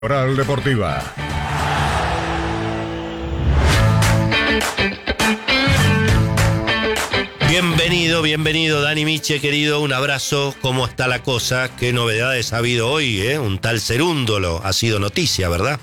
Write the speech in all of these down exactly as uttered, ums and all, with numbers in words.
Oral Deportiva. Bienvenido, bienvenido Dani Miche, querido, un abrazo. ¿Cómo está la cosa? ¿Qué novedades ha habido hoy? ¿eh? Un tal Cerúndolo ha sido noticia, ¿verdad?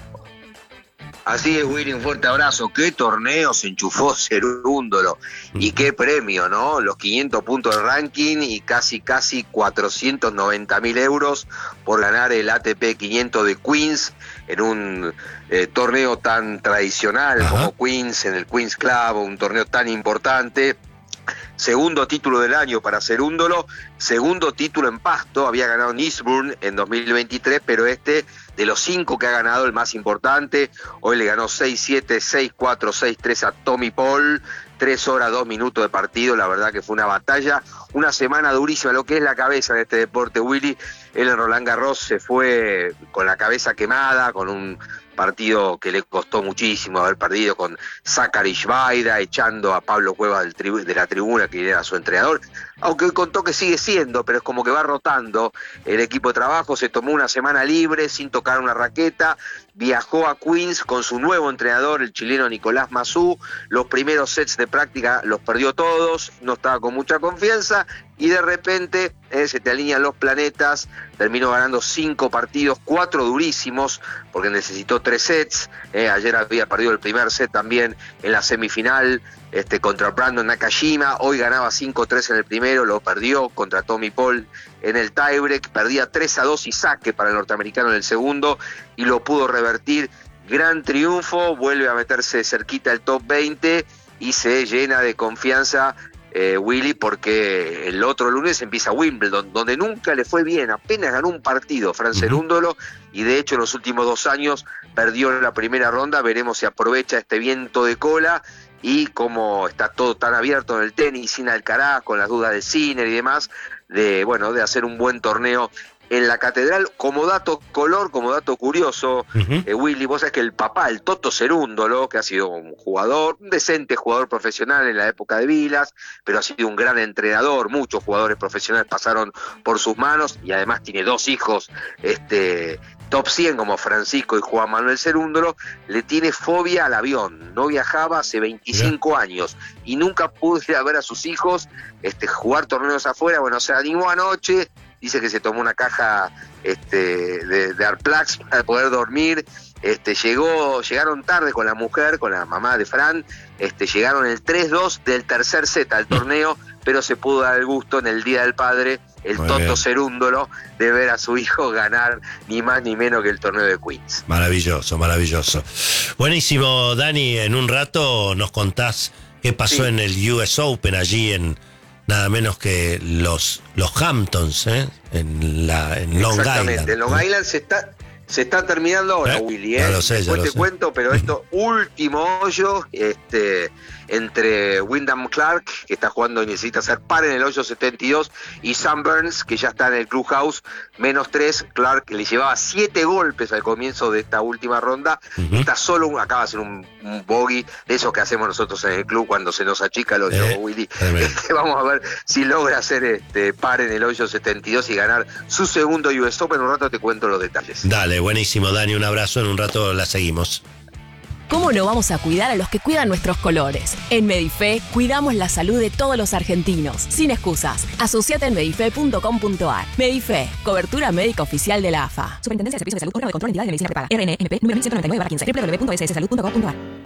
Así es, Willy, un fuerte abrazo. Qué torneo se enchufó Cerúndolo y qué premio, ¿no? Los quinientos puntos de ranking y casi, casi cuatrocientos noventa mil euros por ganar el A T P quinientos de Queens en un eh, torneo tan tradicional. Ajá. Como Queens, en el Queens Club, un torneo tan importante. Segundo título del año para Cerúndolo, segundo título en Pasto, había ganado en Eastbourne en dos mil veintitrés, pero este, de los cinco que ha ganado, el más importante. Hoy le ganó seis siete, seis cuatro, seis tres a Tommy Paul, tres horas, dos minutos de partido. La verdad que fue una batalla, una semana durísima, lo que es la cabeza de este deporte, Willy. Él en Roland Garros se fue con la cabeza quemada, con un partido que le costó muchísimo haber perdido con Zachary Schweida, echando a Pablo Cuevas del tribu- de la tribuna, que era su entrenador, aunque él contó que sigue siendo, pero es como que va rotando el equipo de trabajo. Se tomó una semana libre sin tocar una raqueta, viajó a Queens con su nuevo entrenador, el chileno Nicolás Mazú. Los primeros sets de práctica los perdió todos, no estaba con mucha confianza, y de repente eh, se te alinean los planetas. Terminó ganando cinco partidos, cuatro durísimos, porque necesitó tres sets. Eh, ayer había perdido el primer set también en la semifinal este, contra Brandon Nakashima. Hoy ganaba cinco tres en el primero, lo perdió contra Tommy Paul en el tiebreak. Perdía tres a dos y saque para el norteamericano en el segundo, y lo pudo revertir. Gran triunfo, vuelve a meterse cerquita el top veinte y se llena de confianza. Eh, Willy, porque el otro lunes empieza Wimbledon, donde nunca le fue bien, apenas ganó un partido Fran Cerúndolo, y de hecho en los últimos dos años perdió en la primera ronda. Veremos si aprovecha este viento de cola, y como está todo tan abierto en el tenis, sin Alcaraz, con las dudas de Sinner y demás, de bueno, de hacer un buen torneo en la Catedral. Como dato color, como dato curioso, uh-huh. eh, Willy, vos sabés que el papá, el Toto Cerúndolo, que ha sido un jugador, un decente jugador profesional en la época de Vilas, pero ha sido un gran entrenador. Muchos jugadores profesionales pasaron por sus manos, y además tiene dos hijos este top cien como Francisco y Juan Manuel Cerúndolo. Le tiene fobia al avión, no viajaba hace veinticinco yeah. años, y nunca pudo ir a ver a sus hijos este, jugar torneos afuera. Bueno, se animó anoche. Dice que se tomó una caja este, de, de Arplax para poder dormir. Este, llegó, llegaron tarde con la mujer, con la mamá de Fran. Este, llegaron el tres dos del tercer set al torneo, pero se pudo dar el gusto en el Día del Padre, el Muy Toto bien. Cerúndolo, de ver a su hijo ganar ni más ni menos que el torneo de Queens. Maravilloso, maravilloso. Buenísimo, Dani. En un rato nos contás qué pasó sí. en el U S Open allí en nada menos que los los Hamptons, ¿eh? en la en Long Exactamente. Island. En Long Island se está se está terminando ahora, ¿Eh? Willy. ¿eh? Ya lo sé, Después ya te lo sé. cuento, pero esto último hoyo este entre Wyndham Clark, que está jugando y necesita hacer par en el hoyo setenta y dos, y Sam Burns, que ya está en el clubhouse, menos tres. Clark le llevaba siete golpes al comienzo de esta última ronda. Uh-huh. Está solo, acaba de hacer un, un bogey de esos que hacemos nosotros en el club cuando se nos achica el hoyo, eh, Willy. Este, vamos a ver si logra hacer este par en el hoyo setenta y dos y ganar su segundo U S Open. En un rato te cuento los detalles. Dale, buenísimo, Dani, un abrazo. En un rato la seguimos. ¿Cómo no vamos a cuidar a los que cuidan nuestros colores? En Medife cuidamos la salud de todos los argentinos, sin excusas. Asociate en medife punto com punto ar. Medife, cobertura médica oficial de la A F A. Superintendencia de Servicios de Salud, órgano de control, entidad de medicina prepaga. R N M P número mil ciento noventa y nueve barra quince. doble u doble u doble u punto s s salud punto com punto ar.